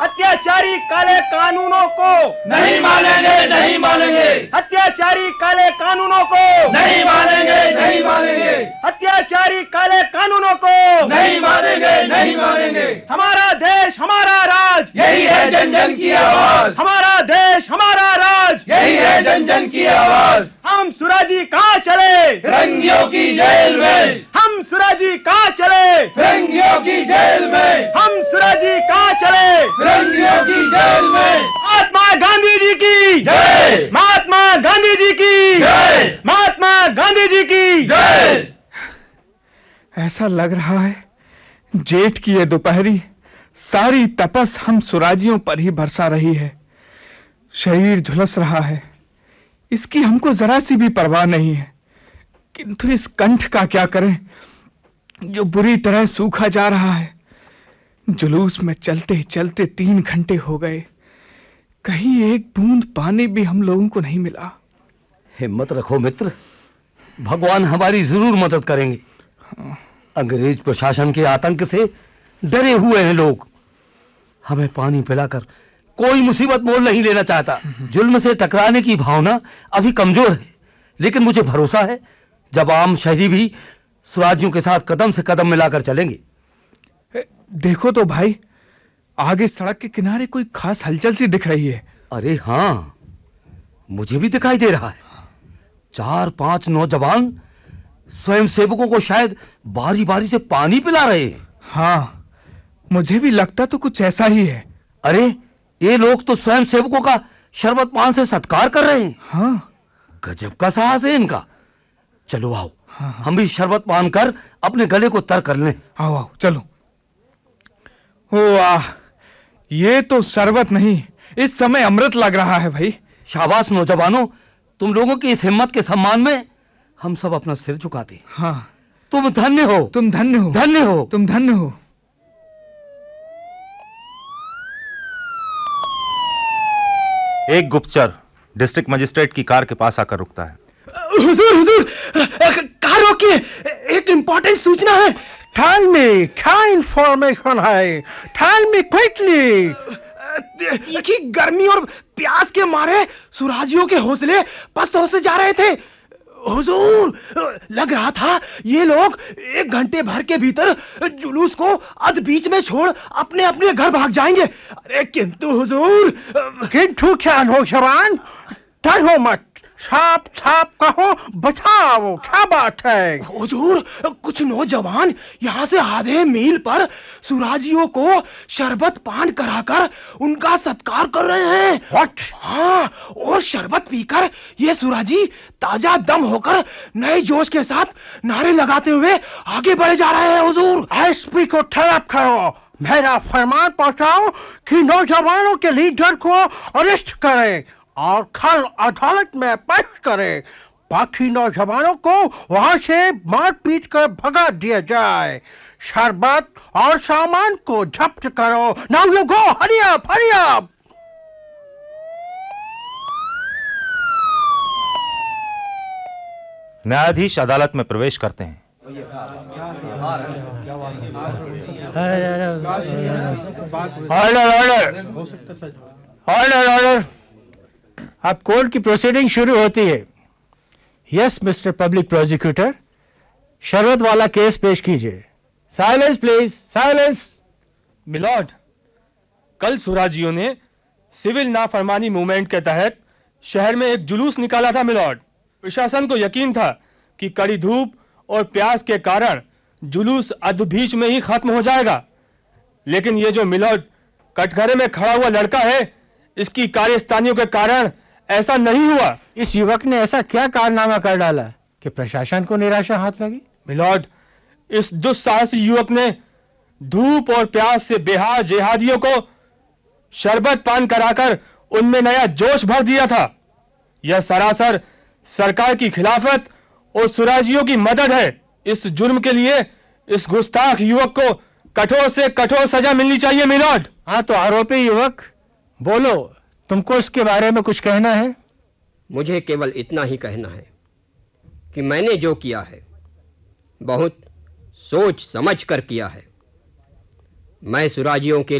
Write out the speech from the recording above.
अत्याचारी काले कानूनों को नहीं मानेंगे, नहीं मानेंगे। अत्याचारी काले कानूनों को नहीं मानेंगे, नहीं मानेंगे। अत्याचारी काले कानूनों को नहीं मानेंगे, नहीं मानेंगे। हमारा देश हमारा राज, यही है जन जन की आवाज। हमारा देश हमारा राज, यही है जन जन की आवाज। हम सुराजी कहाँ चले, फिरंगियों की जेल में। हम सुराजी कहाँ चले, फिरंगियों की जेल में। हम सुराजी कहाँ चले, फिरंगियों की जेल में। महात्मा गांधी जी की जय, महात्मा गांधी जी की जय, महात्मा गांधी जी की जय। ऐसा लग रहा है जेठ की ये दोपहरी सारी तपस हम सुराजियों पर ही बरसा रही है। शरीर झुलस रहा है, इसकी हमको जरा सी भी परवाह नहीं है, किंतु इस कंठ का क्या करें जो बुरी तरह सूखा जा रहा है। जुलूस में चलते चलते 3 घंटे हो गए, कहीं एक बूंद पानी भी हम लोगों को नहीं मिला। हिम्मत रखो मित्र, भगवान हमारी जरूर मदद करेंगे। अंग्रेज प्रशासन के आतंक से डरे हुए हैं लोग। हमें पानी पिलाकर कोई मुसीबत मोल नहीं लेना चाहता। जुल्म से टकराने की भावना अभी कमजोर है, लेकिन मुझे भरोसा है जब आम शहरी भी स्वराज्यों के साथ कदम से कदम मिलाकर चलेंगे। देखो तो भाई, आगे सड़क के किनारे कोई खास हलचल सी दिख रही है। अरे हाँ, मुझे भी दिखाई दे रहा है। 4-5 नौजवान स्वयं सेवकों को शायद बारी बारी से पानी पिला रहे हैं। हाँ, मुझे भी लगता तो कुछ ऐसा ही है। अरे ये लोग तो स्वयं सेवकों का शरबत पान से सत्कार कर रहे हैं। हाँ, गजब का साहस है इनका। चलो आओ, हाँ। हम भी शरबत पान कर अपने गले को तर कर लें। आओ आओ चलो। ओ वाह, ये तो शरबत नहीं, इस समय अमृत लग रहा है भाई। शाबाश नौजवानों, तुम लोगों की इस हिम्मत के सम्मान में हम सब अपना सिर झुकाते हैं। हाँ, तुम धन्य हो, तुम धन्य हो, धन्य हो। तुम धन्य हो। एक गुप्तचर डिस्ट्रिक्ट मजिस्ट्रेट की कार के पास आकर रुकता है। हुजूर हुजूर, कार रोकिए, एक इम्पोर्टेंट सूचना है। Tell me, क्या इंफॉर्मेशन है? Tell me quickly. देखिए, गर्मी और प्यास के मारे सुराजियों के हौसले पस्त होते जा रहे थे। हुजूर, लग रहा था ये लोग 1 घंटे भर के भीतर जुलूस को अध बीच में छोड़ अपने अपने घर भाग जाएंगे। अरे किंतु हुजूर, किंतु क्या नौजवान, डरो मत, साफ साफ कहो, बचाओ, क्या बात है? हुजूर, कुछ नौजवान यहाँ से आधे मील पर सुराजियों को शरबत पान कराकर उनका सत्कार कर रहे हैं। What? हाँ, और शरबत पीकर ये सुराजी ताजा दम होकर नए जोश के साथ नारे लगाते हुए आगे बढ़े जा रहे हैं। हुजूर, एसपी को तलब करो, मेरा फरमान पहुंचाओ कि नौजवानों के लीडर को अरेस्ट करें और कल अदालत में पेश करें। बाकी नौजवानों को वहां से मार पीट कर भगा दिया जाए। शरबत और सामान को जब्त करो। Now you go, hurry up, hurry up. न्यायाधीश अदालत में प्रवेश करते हैं। ऑर्डर ऑर्डर, अब कोर्ट की प्रोसीडिंग शुरू होती है। यस मिस्टर पब्लिक प्रोसिक्यूटर, शरबत वाला केस पेश कीजिए। Silence please, silence. मिलॉर्ड, कल सुराजियों ने सिविल नाफरमानी मूवमेंट के तहत शहर में एक जुलूस निकाला था। मिलॉर्ड, प्रशासन को यकीन था कि कड़ी धूप और प्यास के कारण जुलूस अध बीच में ही खत्म हो जाएगा, लेकिन ये जो मिलॉर्ड कटघरे में खड़ा हुआ लड़का है, इसकी कार्यस्तानियों के कारण ऐसा नहीं हुआ। इस युवक ने ऐसा क्या कारनामा कर डाला कि प्रशासन को निराशा हाथ लगी? मिलॉर्ड, इस दुस्साहसी युवक ने धूप और प्यास से बेहाल जेहादियों को शरबत पान कराकर उनमें नया जोश भर दिया था। यह सरासर सरकार की खिलाफत और सुराजियों की मदद है। इस जुर्म के लिए इस गुस्ताख युवक को कठोर से कठोर सजा मिलनी चाहिए। मिलॉर्ड। हाँ तो आरोपी युवक, बोलो, तुमको इसके बारे में कुछ कहना है? मुझे केवल इतना ही कहना है कि मैंने जो किया है बहुत सोच समझ कर किया है। मैं सुराजियों के